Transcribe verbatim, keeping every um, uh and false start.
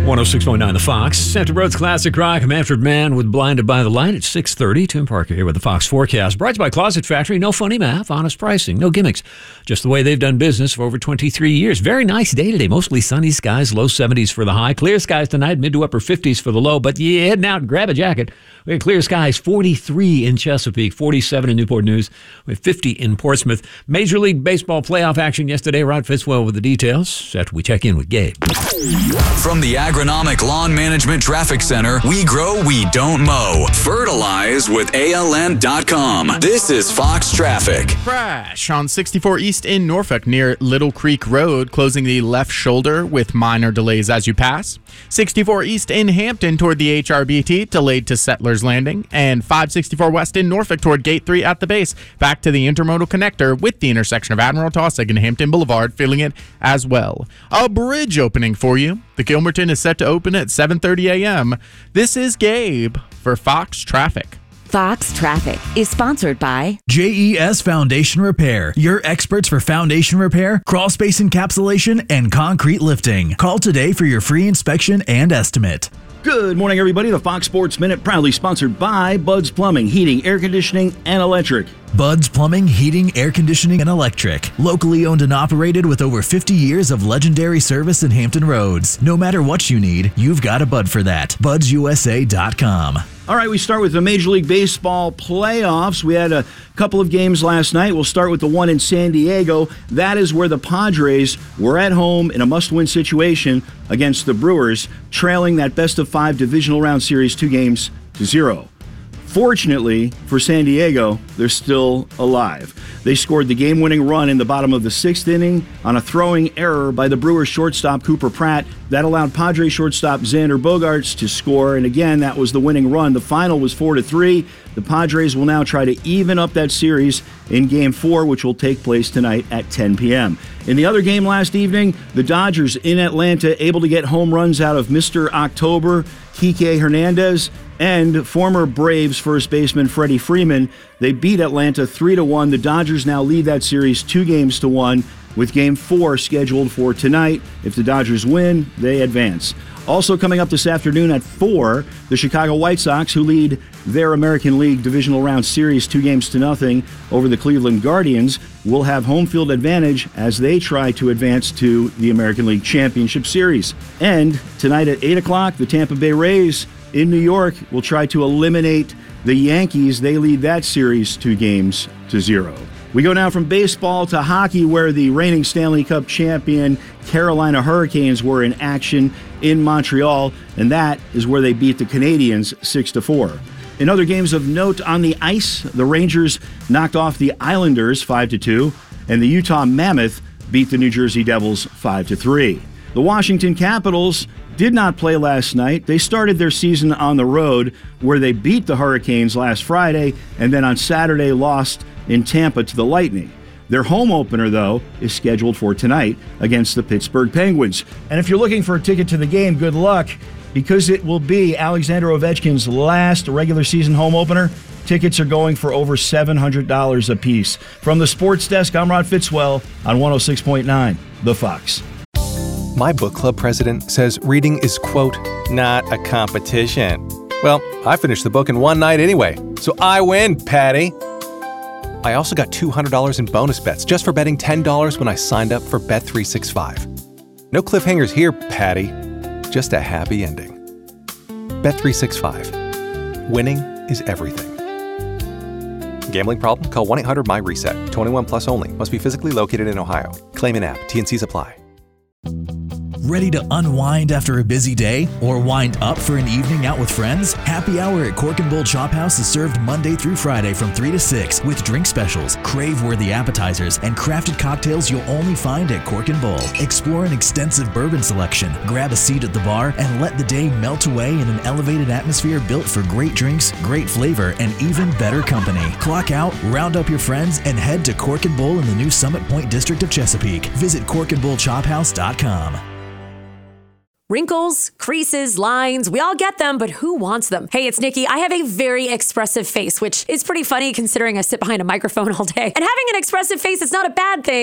one oh six point nine The Fox. Hampton Roads Classic Rock. A Manfred Man with Blinded by the Light at six thirty. Tim Parker here with the Fox forecast. Brought to you by Closet Factory. No funny math, honest pricing, no gimmicks. Just the way they've done business for over twenty-three years. Very nice day today. Mostly sunny skies, low seventies for the high. Clear skies tonight, mid to upper fifties for the low. But you heading out and grab a jacket. We have clear skies, forty-three in Chesapeake, forty-seven in Newport News. We have fifty in Portsmouth. Major League Baseball playoff action yesterday. Rod Fitzwell with the details after we check in with Gabe. From the Agronomic Lawn Management Traffic Center, we grow, we don't mow. Fertilize with A L N dot com. This is Fox Traffic. Crash on sixty-four East in Norfolk near Little Creek Road, closing the left shoulder with minor delays as you pass. sixty-four East in Hampton toward the H R B T, delayed to Settlers Landing. And five sixty-four West in Norfolk toward Gate three at the base, back to the intermodal connector with the intersection of Admiral Taussig and Hampton Boulevard, filling it as well. A bridge opening for you. The Gilmerton is set to open at seven thirty a.m. This is Gabe for Fox Traffic. Fox Traffic is sponsored by J E S Foundation Repair, your experts for foundation repair, crawl space encapsulation, and concrete lifting. Call today for your free inspection and estimate. Good morning, everybody. The Fox Sports Minute proudly sponsored by Bud's Plumbing, Heating, Air Conditioning, and Electric. Bud's Plumbing, Heating, Air Conditioning, and Electric. Locally owned and operated with over fifty years of legendary service in Hampton Roads. No matter what you need, you've got a Bud for that. Buds U S A dot com. All right, we start with the Major League Baseball playoffs. We had a couple of games last night. We'll start with the one in San Diego. That is where the Padres were at home in a must-win situation against the Brewers, trailing that best-of-five divisional round series two games to zero. Fortunately for San Diego, they're still alive. They scored the game-winning run in the bottom of the sixth inning on a throwing error by the Brewers shortstop Cooper Pratt. That allowed Padres shortstop Xander Bogaerts to score, and again, that was the winning run. The final was four to three. The Padres will now try to even up that series in Game four, which will take place tonight at ten p.m. In the other game last evening, the Dodgers in Atlanta able to get home runs out of Mister October, Kike Hernandez, and former Braves first baseman Freddie Freeman. They beat Atlanta three to one. The Dodgers now lead that series two games to one, with Game four scheduled for tonight. If the Dodgers win, they advance. Also coming up this afternoon at four, the Chicago White Sox, who lead their American League Divisional Round Series two games to nothing over the Cleveland Guardians, will have home field advantage as they try to advance to the American League Championship Series. And tonight at eight o'clock, the Tampa Bay Rays in New York will try to eliminate the Yankees. They lead that series two games to zero. We go now from baseball to hockey, where the reigning Stanley Cup champion Carolina Hurricanes were in action in Montreal, and that is where they beat the Canadiens six to four. In other games of note on the ice, the Rangers knocked off the Islanders five to two, and the Utah Mammoth beat the New Jersey Devils five to three. The Washington Capitals did not play last night. They started their season on the road, where they beat the Hurricanes last Friday, and then on Saturday lost in Tampa to the Lightning. Their home opener, though, is scheduled for tonight against the Pittsburgh Penguins. And if you're looking for a ticket to the game, good luck, because it will be Alexander Ovechkin's last regular season home opener. Tickets are going for over seven hundred dollars a piece. From the Sports Desk, I'm Rod Fitzwell on one oh six point nine The Fox. My book club president says reading is, quote, not a competition. Well, I finished the book in one night anyway, so I win, Patty. I also got two hundred dollars in bonus bets just for betting ten dollars when I signed up for Bet three sixty-five. No cliffhangers here, Patty. Just a happy ending. Bet three sixty-five. Winning is everything. Gambling problem? Call one eight hundred M Y reset. twenty-one plus only. Must be physically located in Ohio. Claim in app. T N Cs apply. Ready to unwind after a busy day or wind up for an evening out with friends? Happy Hour at Cork and Bull Chop House is served Monday through Friday from three to six with drink specials, crave-worthy appetizers, and crafted cocktails you'll only find at Cork and Bull. Explore an extensive bourbon selection, grab a seat at the bar, and let the day melt away in an elevated atmosphere built for great drinks, great flavor, and even better company. Clock out, round up your friends, and head to Cork and Bull in the new Summit Point district of Chesapeake. Visit cork and bull chop house dot com. Wrinkles, creases, lines, we all get them, but who wants them? Hey, it's Nikki. I have a very expressive face, which is pretty funny considering I sit behind a microphone all day. And having an expressive face is not a bad thing.